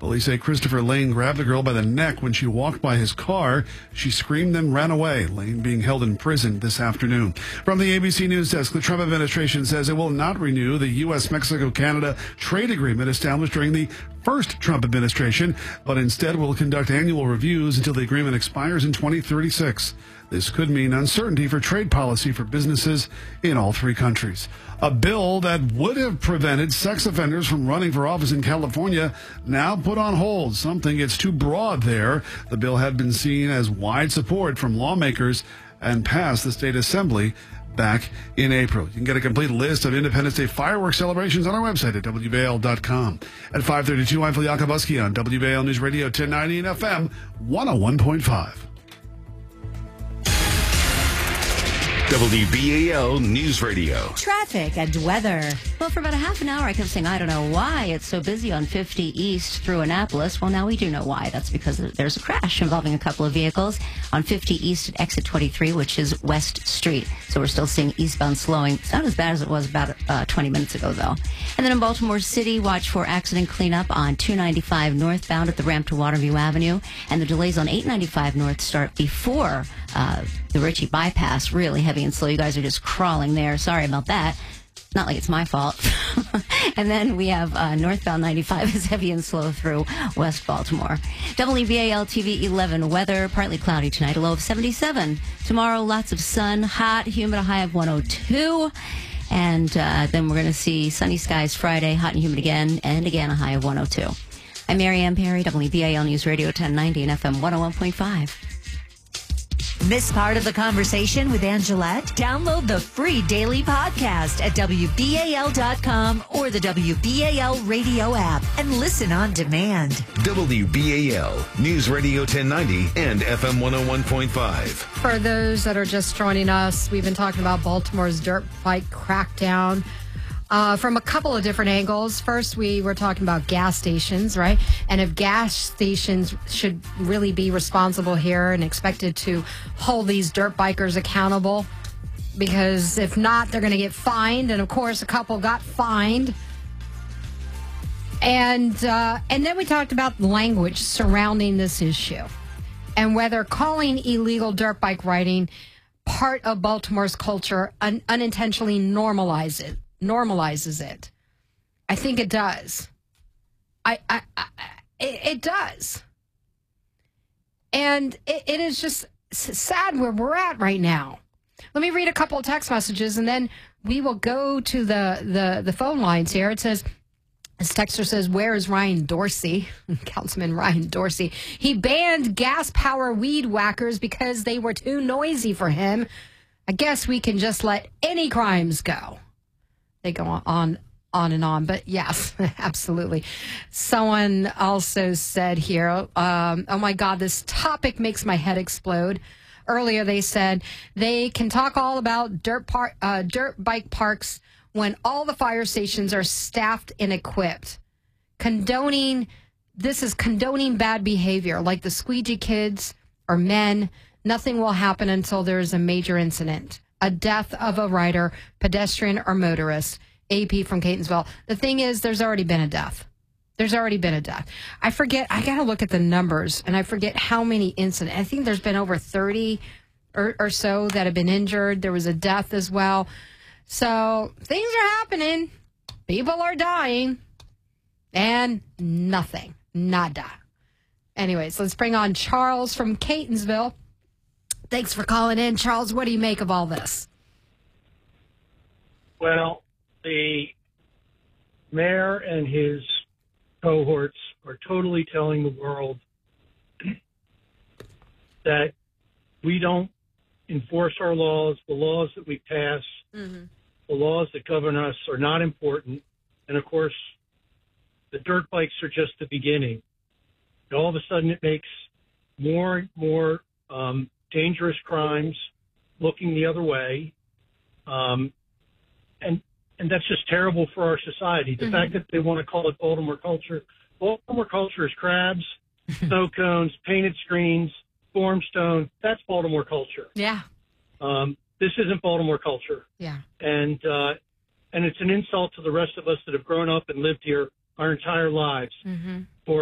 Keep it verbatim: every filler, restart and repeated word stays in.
Police say Christopher Lane grabbed the girl by the neck when she walked by his car. She screamed and ran away. Lane being held in prison this afternoon. From the A B C News Desk, the Trump administration says it will not renew the U S Mexico Canada trade agreement established during the first Trump administration, but instead will conduct annual reviews until the agreement expires in twenty thirty-six. This could mean uncertainty for trade policy for businesses in all three countries. A bill that would have prevented sex offenders from running for office in California now put on hold. Some think it's too broad there. The bill had been seen as wide support from lawmakers and passed the state assembly back in April. You can get a complete list of Independence Day fireworks celebrations on our website at W B A L dot com. At five thirty-two, I'm Phil Yakobuski on W B A L News Radio ten ninety and F M one oh one point five. W B A L News Radio. Traffic and weather. Well, for about a half an hour, I kept saying, I don't know why it's so busy on fifty East through Annapolis. Well, now we do know why. That's because there's a crash involving a couple of vehicles on fifty East at exit twenty-three, which is West Street. So we're still seeing eastbound slowing. It's not as bad as it was about uh, twenty minutes ago, though. And then in Baltimore City, watch for accident cleanup on two ninety-five northbound at the ramp to Waterview Avenue. And the delays on eight ninety-five north start before uh, the Ritchie bypass. Really heavy and slow. You guys are just crawling there. Sorry about that. Not like it's my fault. And then we have uh, northbound ninety-five is heavy and slow through West Baltimore. W B A L T V eleven weather, partly cloudy tonight, a low of seventy-seven. Tomorrow, lots of sun, hot, humid, a high of one oh two. And uh, then we're going to see sunny skies Friday, hot and humid again, and again a high of one oh two. I'm Mary Ann Perry, W B A L News Radio ten ninety and F M one oh one point five. Miss part of the conversation with Angelette? Download the free daily podcast at W B A L dot com or the W B A L radio app and listen on demand. W B A L News Radio ten ninety and F M one oh one point five. For those that are just joining us, we've been talking about Baltimore's dirt bike crackdown. Uh, from a couple of different angles. First, we were talking about gas stations, right? And if gas stations should really be responsible here and expected to hold these dirt bikers accountable, because if not, they're going to get fined. And of course, a couple got fined. And uh, and then we talked about language surrounding this issue and whether calling illegal dirt bike riding part of Baltimore's culture un- unintentionally normalizes it. normalizes it. I think it does. I, I, I it, it does. And it, it is just sad where we're at right now. Let me read a couple of text messages and then we will go to the, the, the phone lines here. It says, this texter says, where is Ryan Dorsey? Councilman Ryan Dorsey. He banned gas power weed whackers because they were too noisy for him. I guess we can just let any crimes go. They go on, on and on. But yes, absolutely. Someone also said here, um, oh my God, this topic makes my head explode. Earlier they said they can talk all about dirt, par- uh, dirt bike parks when all the fire stations are staffed and equipped. Condoning, this is condoning bad behavior, like the squeegee kids or men. Nothing will happen until there is a major incident. A death of a rider, pedestrian, or motorist. A P from Catonsville. The thing is, there's already been a death. There's already been a death. I forget, I got to look at the numbers, and I forget how many incidents. I think there's been over thirty or, or so that have been injured. There was a death as well. So things are happening. People are dying. And nothing. Nada. Anyways, let's bring on Charles from Catonsville. Thanks for calling in. Charles, what do you make of all this? Well, the mayor and his cohorts are totally telling the world that we don't enforce our laws. The laws that we pass, mm-hmm. the laws that govern us are not important. And, of course, the dirt bikes are just the beginning. And all of a sudden it makes more and more um, dangerous crimes looking the other way. Um, and and that's just terrible for our society. The mm-hmm. fact that they want to call it Baltimore culture. Baltimore culture is crabs, snow cones, painted screens, formstone. That's Baltimore culture. Yeah. Um, this isn't Baltimore culture. Yeah. And, uh, and it's an insult to the rest of us that have grown up and lived here our entire lives. Mm-hmm.